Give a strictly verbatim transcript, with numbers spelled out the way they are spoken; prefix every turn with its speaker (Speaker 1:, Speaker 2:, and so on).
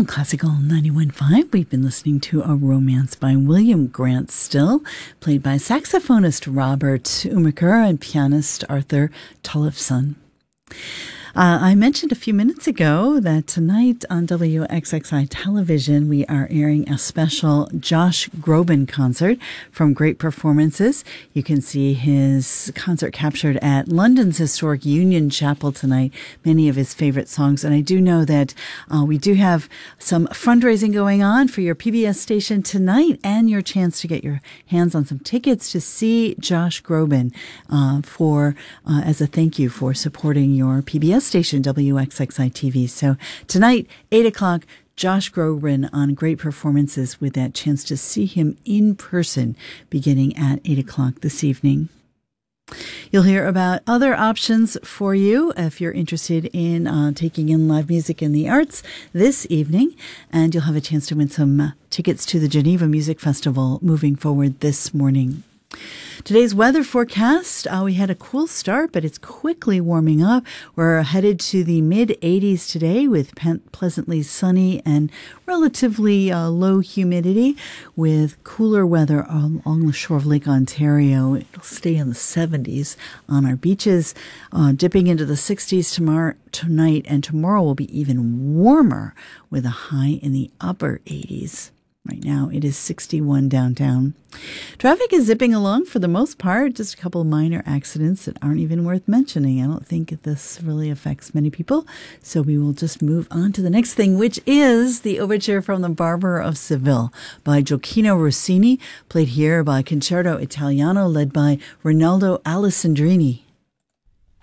Speaker 1: On Classical ninety-one point five, we've been listening to A Romance by William Grant Still, played by saxophonist Robert Umaker and pianist Arthur Tollefson. Uh, I mentioned a few minutes ago that tonight on W X X I television, we are airing a special Josh Groban concert from Great Performances. You can see his concert captured at London's historic Union Chapel tonight, many of his favorite songs. And I do know that uh, we do have some fundraising going on for your P B S station tonight and your chance to get your hands on some tickets to see Josh Groban uh, for uh, as a thank you for supporting your P B S station, W X X I T V. So tonight, eight o'clock, Josh Groban on Great Performances with that chance to see him in person beginning at eight o'clock this evening. You'll hear about other options for you if you're interested in uh, taking in live music and the arts this evening, and you'll have a chance to win some uh, tickets to the Geneva Music Festival moving forward this morning. Today's weather forecast, uh, we had a cool start, but it's quickly warming up. We're headed to the mid eighties today with pleasantly sunny and relatively uh, low humidity, with cooler weather along the shore of Lake Ontario. It'll stay in the seventies on our beaches, uh, dipping into the sixties tomorrow, tonight, and tomorrow will be even warmer with a high in the upper eighties. Right now, it is sixty-one downtown. Traffic is zipping along for the most part. Just a couple of minor accidents that aren't even worth mentioning. I don't think this really affects many people. So we will just move on to the next thing, which is the overture from The Barber of Seville by Gioacchino Rossini, played here by Concerto Italiano, led by Rinaldo Alessandrini.